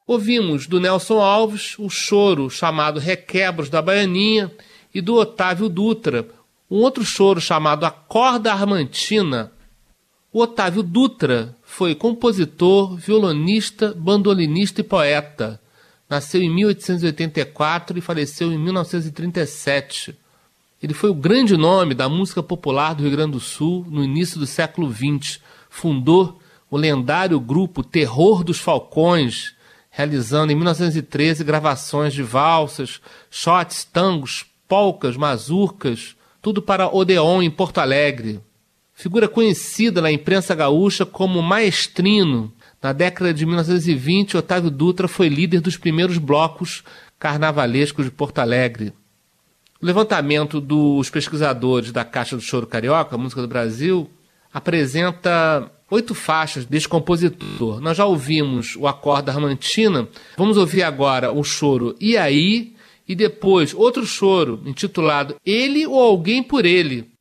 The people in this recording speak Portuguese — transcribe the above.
Ouvimos do Nelson Alves o choro chamado Requebros da Baianinha e do Otávio Dutra um outro choro chamado A Corda Armantina. O Otávio Dutra foi compositor, violonista, bandolinista e poeta. Nasceu em 1884 e faleceu em 1937. Ele foi o grande nome da música popular do Rio Grande do Sul no início do século XX. Fundou o lendário grupo Terror dos Falcões, realizando em 1913 gravações de valsas, shots, tangos, polcas, mazurcas, tudo para Odeon em Porto Alegre. Figura conhecida na imprensa gaúcha como maestrino. Na década de 1920, Otávio Dutra foi líder dos primeiros blocos carnavalescos de Porto Alegre. O levantamento dos pesquisadores da Caixa do Choro Carioca, a música do Brasil, apresenta 8 faixas deste compositor. Nós já ouvimos o A Corda Armantina, vamos ouvir agora o choro E Aí, e depois outro choro intitulado Ele ou Alguém por Ele.